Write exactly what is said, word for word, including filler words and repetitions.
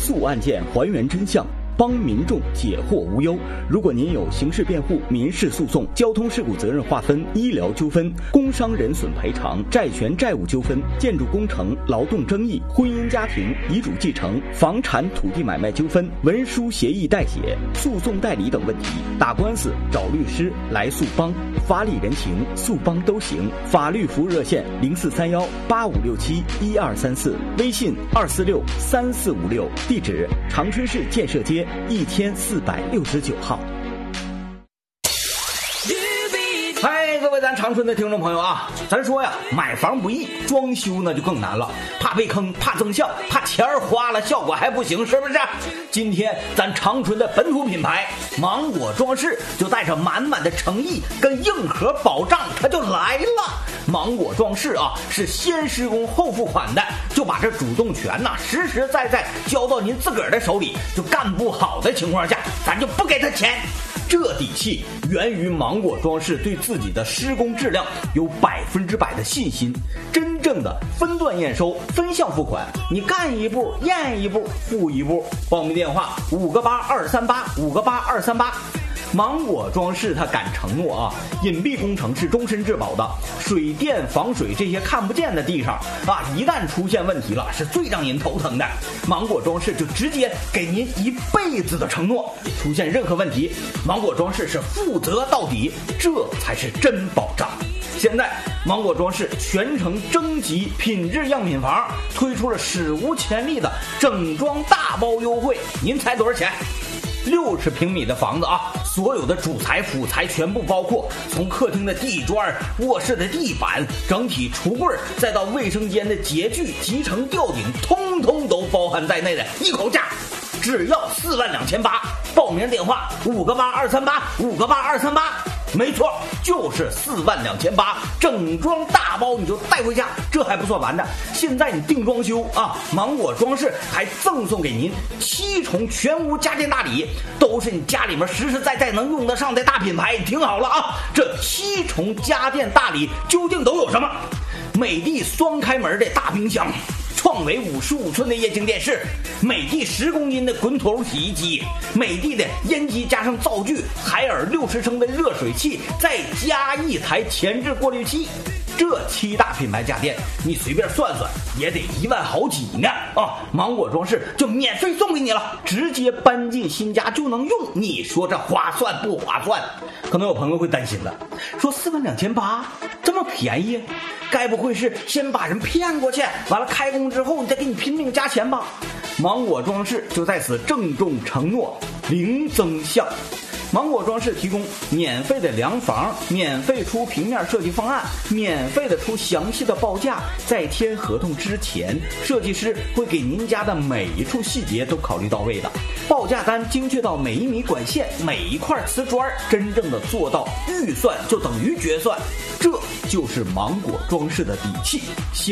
诉案件，还原真相，帮民众解惑无忧。如果您有刑事辩护、民事诉讼、交通事故责任划分、医疗纠纷、工伤人损赔偿、债权债务纠纷、建筑工程、劳动争议、婚姻家庭、遗嘱继承、房产土地买卖纠纷、文书协议代写、诉讼代理等问题，打官司找律师来诉帮，法理人情诉帮都行。法律服务热线零四三幺八五六七一二三四，微信二四六三四五六，地址长春市建设街一千四百六十九号。嗨，各位咱长春的听众朋友啊，咱说呀，买房不易，装修那就更难了，怕被坑，怕增效，怕钱儿花了效果还不行，是不是？今天咱长春的本土品牌芒果装饰就带着满满的诚意跟硬核保障，它就来了。芒果装饰啊，是先施工后付款的，就把这主动权呐、啊、实实在在交到您自个儿的手里，就干不好的情况下，咱就不给他钱。这底气源于芒果装饰对自己的施工质量有百分之百的信心，真正的分段验收、分项付款，你干一步验一步付一步。报名电话五个八二三八五个八二三八。芒果装饰它敢承诺啊，隐蔽工程是终身质保的，水电防水这些看不见的地上啊，一旦出现问题了，是最让人头疼的。芒果装饰就直接给您一辈子的承诺，出现任何问题，芒果装饰是负责到底，这才是真保障。现在芒果装饰全程征集品质样品房，推出了史无前例的整装大包优惠，您猜多少钱？六十平米的房子啊，所有的主材辅材全部包括，从客厅的地砖、卧室的地板、整体橱柜，再到卫生间的洁具、集成吊顶，通通都包含在内的一口价，只要四万两千八。报名电话五个八二三八五个八二三八。没错，就是四万两千八，整装大包你就带回家，这还不算完的。现在你定装修啊，芒果装饰还赠送给您七重全屋家电大礼，都是你家里面实实在在能用得上的大品牌。你听好了啊，这七重家电大礼究竟都有什么？美的双开门的大冰箱，创维五十五寸的液晶电视，美的十公斤的滚筒洗衣机，美的的烟机加上灶具，海尔六十升的热水器，再加一台前置过滤器。这七大品牌家电，你随便算算也得一万好几呢啊！芒果装饰就免费送给你了，直接搬进新家就能用，你说这划算不划算？可能有朋友会担心了，说四万两千八这么便宜，该不会是先把人骗过去，完了开工之后你再给你拼命加钱吧？芒果装饰就在此郑重承诺，零增项。芒果装饰提供免费的量房，免费出平面设计方案，免费的出详细的报价。在签合同之前，设计师会给您家的每一处细节都考虑到位的，报价单精确到每一米管线、每一块瓷砖，真正的做到预算就等于决算。这就是芒果装饰的底气。